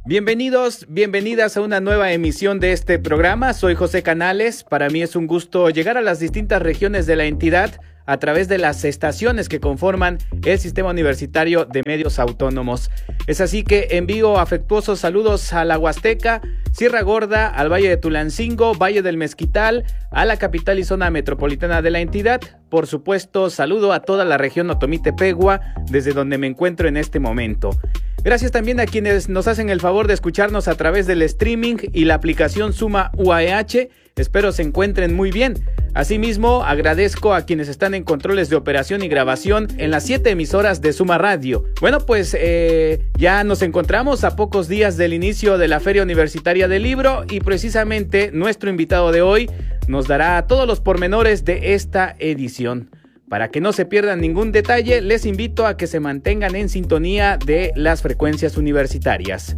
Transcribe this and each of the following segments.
Bienvenidos, bienvenidas a una nueva emisión de este programa. Soy José Canales. Para mí es un gusto llegar a las distintas regiones de la entidad a través de las estaciones que conforman el Sistema Universitario de Medios Autónomos. Es así que envío afectuosos saludos a la Huasteca, Sierra Gorda, al Valle de Tulancingo, Valle del Mezquital, a la capital y zona metropolitana de la entidad. Por supuesto, saludo a toda la región Otomí-Tepehua, desde donde me encuentro en este momento. Gracias también a quienes nos hacen el favor de escucharnos a través del streaming y la aplicación Suma UAEH. Espero se encuentren muy bien. Asimismo, agradezco a quienes están en controles de operación y grabación en las 7 emisoras de Suma Radio. Bueno, pues ya nos encontramos a pocos días del inicio de la Feria Universitaria del Libro y precisamente nuestro invitado de hoy nos dará todos los pormenores de esta edición. Para que no se pierdan ningún detalle, les invito a que se mantengan en sintonía de las frecuencias universitarias.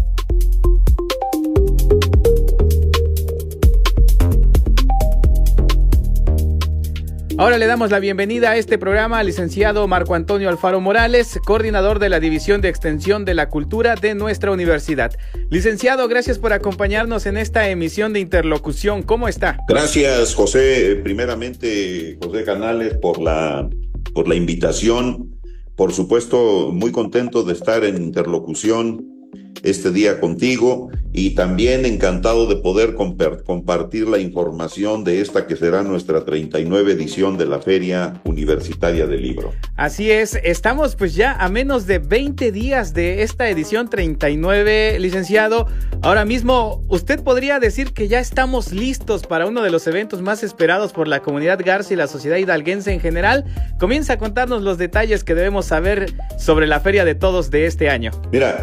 Ahora le damos la bienvenida a este programa al licenciado Marco Antonio Alfaro Morales, coordinador de la División de Extensión de la Cultura de nuestra universidad. Licenciado, gracias por acompañarnos en esta emisión de Interlocución. ¿Cómo está? Gracias, José. Primeramente, José Canales, por la invitación. Por supuesto, muy contento de estar en Interlocución este día contigo y también encantado de poder compartir la información de esta que será nuestra 39 edición de la Feria Universitaria del Libro. Así es, estamos pues ya a menos de 20 días de esta edición 39, licenciado. Ahora mismo, ¿usted podría decir que ya estamos listos para uno de los eventos más esperados por la comunidad garza y la sociedad hidalguense en general? Comienza a contarnos los detalles que debemos saber sobre la Feria de Todos de este año. Mira,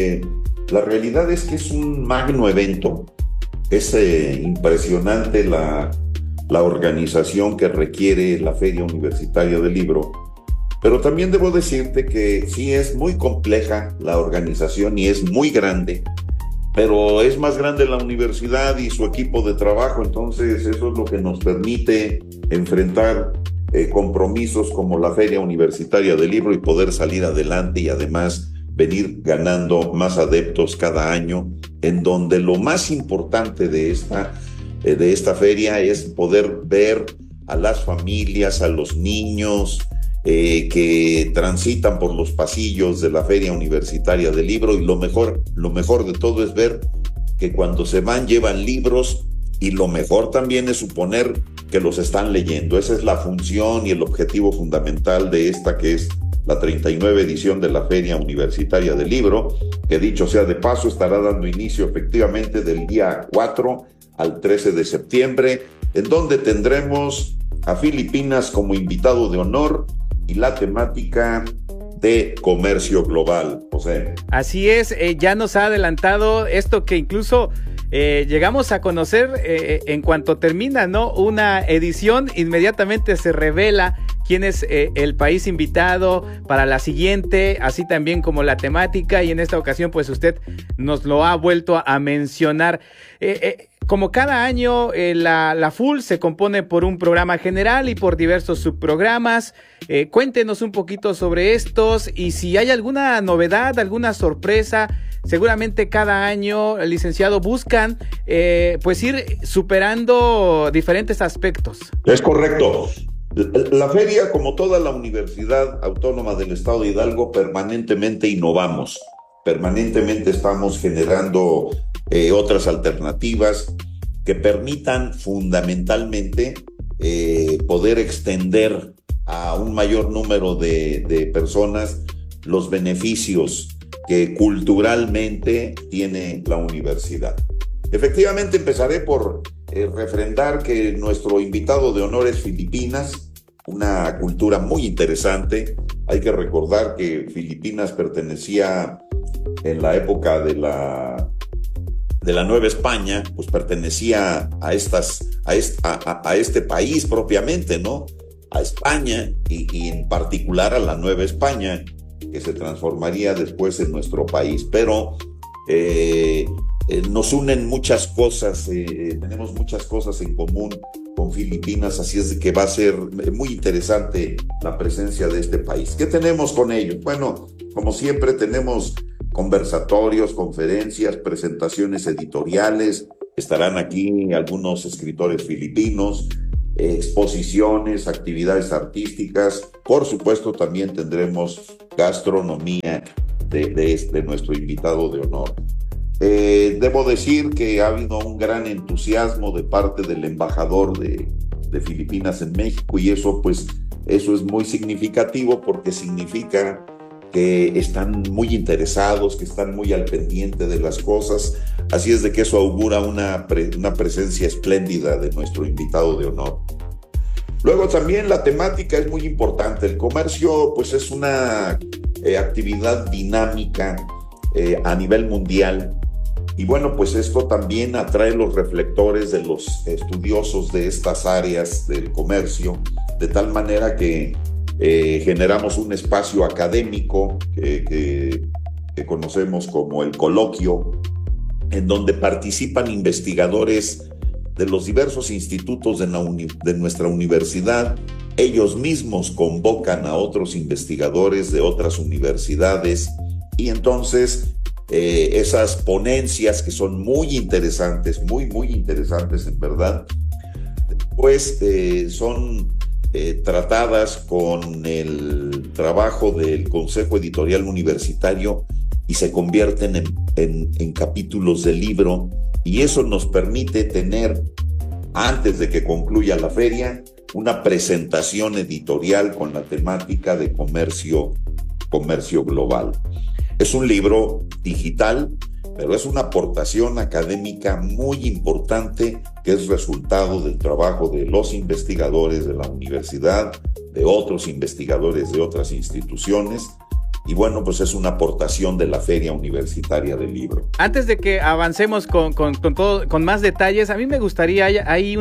la realidad es que es un magno evento. Es impresionante la organización que requiere la Feria Universitaria del Libro. Pero también debo decirte que sí es muy compleja la organización y es muy grande. Pero es más grande la universidad y su equipo de trabajo. Entonces eso es lo que nos permite enfrentar compromisos como la Feria Universitaria del Libro y poder salir adelante y además venir ganando más adeptos cada año, en donde lo más importante de esta feria es poder ver a las familias, a los niños que transitan por los pasillos de la Feria Universitaria del Libro, y lo mejor de todo es ver que cuando se van llevan libros, y lo mejor también es suponer que los están leyendo. Esa es la función y el objetivo fundamental de esta que es la 39 edición de la Feria Universitaria del Libro, que dicho sea de paso estará dando inicio efectivamente del día 4 al 13 de septiembre, en donde tendremos a Filipinas como invitado de honor y la temática de comercio global, José. Así es, ya nos ha adelantado esto que incluso llegamos a conocer en cuanto termina, ¿no?, una edición, inmediatamente se revela quién es el país invitado para la siguiente, así también como la temática, y en esta ocasión pues usted nos lo ha vuelto a mencionar. Como cada año, la FUL se compone por un programa general y por diversos subprogramas. Cuéntenos un poquito sobre estos y si hay alguna novedad, alguna sorpresa. Seguramente cada año, el licenciado, buscan pues ir superando diferentes aspectos. Es correcto. La feria, como toda la Universidad Autónoma del Estado de Hidalgo, permanentemente innovamos, permanentemente estamos generando otras alternativas que permitan fundamentalmente poder extender a un mayor número de personas los beneficios que culturalmente tiene la universidad. Efectivamente, empezaré por refrendar que nuestro invitado de honor es Filipinas, una cultura muy interesante. Hay que recordar que Filipinas pertenecía en la época de la Nueva España, pues pertenecía a este país propiamente, ¿no? A España y en particular a la Nueva España, que se transformaría después en nuestro país. Pero nos unen muchas cosas, tenemos muchas cosas en común con Filipinas, así es de que va a ser muy interesante la presencia de este país. ¿Qué tenemos con ellos? Bueno, como siempre tenemos conversatorios, conferencias, presentaciones editoriales. Estarán aquí algunos escritores filipinos, exposiciones, actividades artísticas. Por supuesto, también tendremos gastronomía de nuestro invitado de honor. Debo decir que ha habido un gran entusiasmo de parte del embajador de Filipinas en México, y eso es muy significativo, porque significa que están muy interesados, que están muy al pendiente de las cosas. Así es de que eso augura una presencia espléndida de nuestro invitado de honor. Luego también la temática es muy importante. El comercio pues es una actividad dinámica a nivel mundial, y bueno, pues esto también atrae los reflectores de los estudiosos de estas áreas del comercio, de tal manera que generamos un espacio académico que conocemos como el coloquio, en donde participan investigadores de los diversos institutos de nuestra universidad. Ellos mismos convocan a otros investigadores de otras universidades, y entonces esas ponencias, que son muy interesantes, muy interesantes en verdad, pues son tratadas con el trabajo del Consejo Editorial Universitario y se convierten en capítulos de libro, y eso nos permite tener, antes de que concluya la feria, una presentación editorial con la temática de comercio global. Es un libro digital, pero es una aportación académica muy importante, que es resultado del trabajo de los investigadores de la universidad, de otros investigadores de otras instituciones. Y bueno, pues es una aportación de la Feria Universitaria del Libro. Antes de que avancemos con más detalles, a mí me gustaría, hay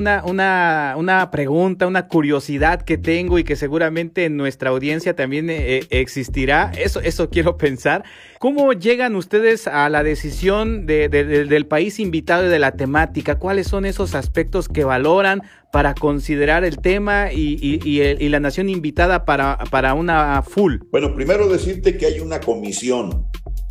una pregunta, una curiosidad que tengo, y que seguramente en nuestra audiencia también existirá. Eso quiero pensar. ¿Cómo llegan ustedes a la decisión del país invitado y de la temática? ¿Cuáles son esos aspectos que valoran para considerar el tema y la nación invitada para una full? Bueno, primero decirte que hay una comisión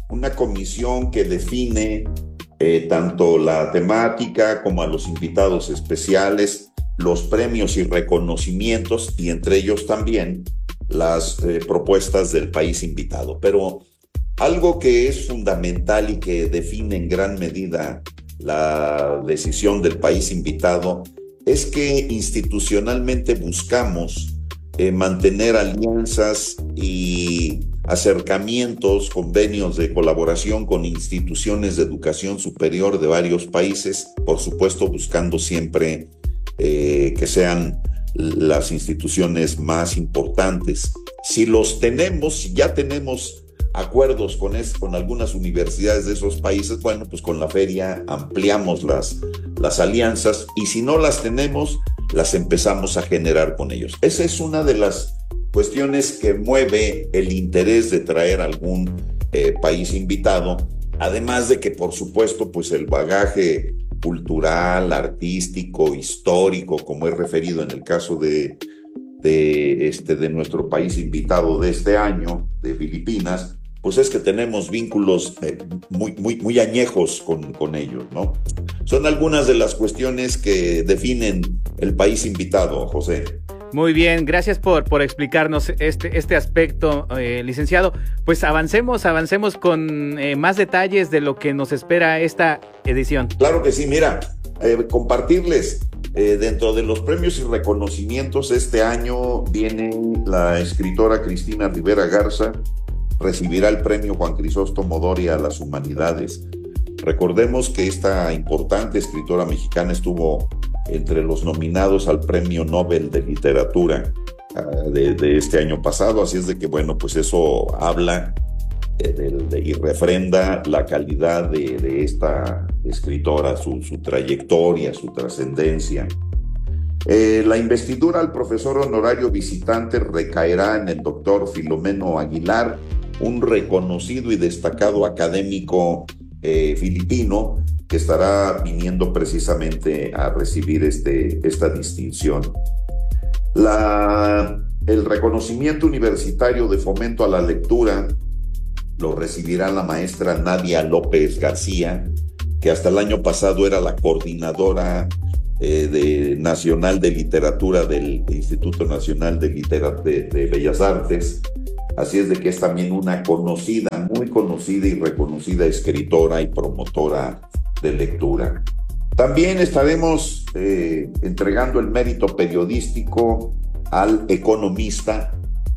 que define tanto la temática como a los invitados especiales, los premios y reconocimientos, y entre ellos también las propuestas del país invitado. Pero algo que es fundamental y que define en gran medida la decisión del país invitado es que institucionalmente buscamos mantener alianzas y acercamientos, convenios de colaboración con instituciones de educación superior de varios países, por supuesto buscando siempre que sean las instituciones más importantes. Si ya tenemos acuerdos con algunas universidades de esos países, bueno, pues con la feria ampliamos las alianzas, y si no las tenemos, las empezamos a generar con ellos. Esa es una de las cuestiones que mueve el interés de traer algún país invitado, además de que, por supuesto, pues el bagaje cultural, artístico, histórico, como es referido en el caso de nuestro país invitado de este año, de Filipinas, pues es que tenemos vínculos muy añejos con ellos, ¿no? Son algunas de las cuestiones que definen el país invitado, José. Muy bien, gracias por explicarnos este aspecto, licenciado. Pues avancemos con más detalles de lo que nos espera esta edición. Claro que sí, mira, compartirles. Dentro de los premios y reconocimientos este año viene la escritora Cristina Rivera Garza, recibirá el premio Juan Crisóstomo Doria a las Humanidades. Recordemos que esta importante escritora mexicana estuvo entre los nominados al Premio Nobel de Literatura de este año pasado, así es de que bueno, pues eso habla y refrenda la calidad de esta escritora, su trayectoria, su trascendencia. La investidura al profesor honorario visitante recaerá en el doctor Filomeno Aguilar, un reconocido y destacado académico filipino que estará viniendo precisamente a recibir esta distinción. El reconocimiento universitario de fomento a la lectura lo recibirá la maestra Nadia López García, que hasta el año pasado era la coordinadora nacional de literatura del Instituto Nacional de Bellas Artes. Así es de que es también una conocida, muy conocida y reconocida escritora y promotora de lectura. También estaremos entregando el mérito periodístico al economista.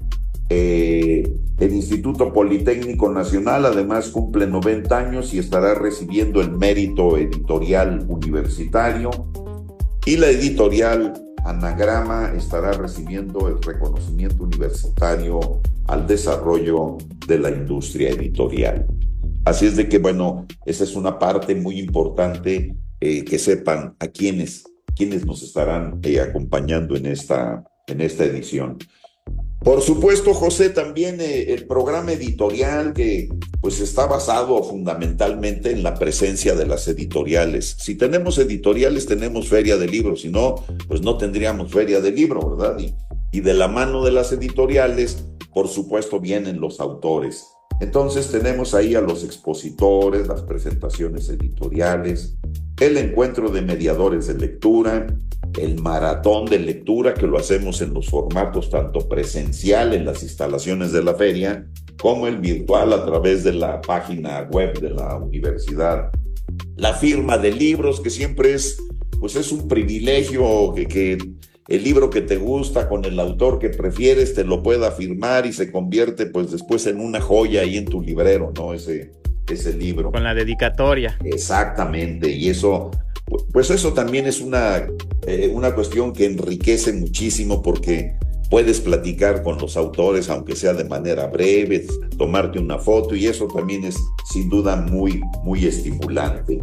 El Instituto Politécnico Nacional además cumple 90 años y estará recibiendo el mérito editorial universitario, y la editorial Anagrama estará recibiendo el reconocimiento universitario al desarrollo de la industria editorial. Así es de que, bueno, esa es una parte muy importante, que sepan a quienes nos estarán acompañando en esta edición. Por supuesto, José, también el programa editorial, que pues está basado fundamentalmente en la presencia de las editoriales. Si tenemos editoriales, tenemos feria de libros, si no, pues no tendríamos feria de libro, ¿verdad? Y de la mano de las editoriales, por supuesto, vienen los autores. Entonces tenemos ahí a los expositores, las presentaciones editoriales, el encuentro de mediadores de lectura, el maratón de lectura, que lo hacemos en los formatos tanto presencial en las instalaciones de la feria como el virtual a través de la página web de la universidad. La firma de libros, que siempre es un privilegio que el libro que te gusta con el autor que prefieres te lo pueda firmar y se convierte pues después en una joya ahí en tu librero, ¿no? Ese libro. Con la dedicatoria. Exactamente, y eso, pues eso también es una cuestión que enriquece muchísimo, porque puedes platicar con los autores, aunque sea de manera breve, tomarte una foto, y eso también es sin duda muy, muy estimulante.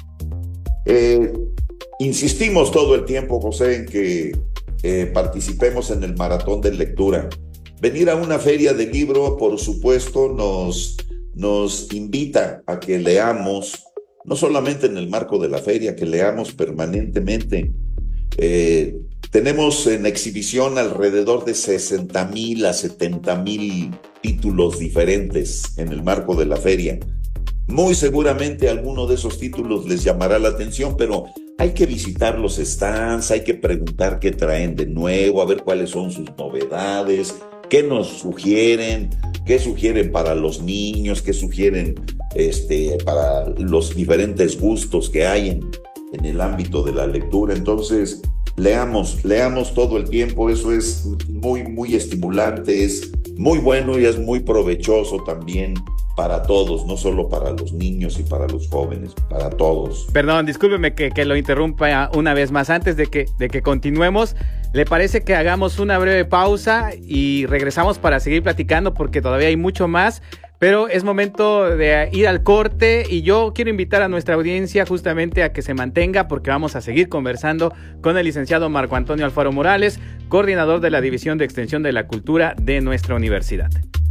Insistimos todo el tiempo, José, en que participemos en el maratón de lectura. Venir a una feria de libro, por supuesto, nos invita a que leamos, no solamente en el marco de la feria, que leamos permanentemente. Tenemos en exhibición alrededor de 60,000 a 70,000 títulos diferentes en el marco de la feria. Muy seguramente alguno de esos títulos les llamará la atención, pero hay que visitar los stands, hay que preguntar qué traen de nuevo, a ver cuáles son sus novedades, qué nos sugieren, qué sugieren para los niños, qué sugieren para los diferentes gustos que hay en el ámbito de la lectura. Entonces, leamos todo el tiempo. Eso es muy, muy estimulante, es muy bueno y es muy provechoso también para todos, no solo para los niños y para los jóvenes, para todos. Perdón, discúlpeme que lo interrumpa una vez más. Antes de que continuemos, ¿le parece que hagamos una breve pausa y regresamos para seguir platicando? Porque todavía hay mucho más, pero es momento de ir al corte, y yo quiero invitar a nuestra audiencia justamente a que se mantenga, porque vamos a seguir conversando con el licenciado Marco Antonio Alfaro Morales, coordinador de la División de Extensión de la Cultura de nuestra universidad.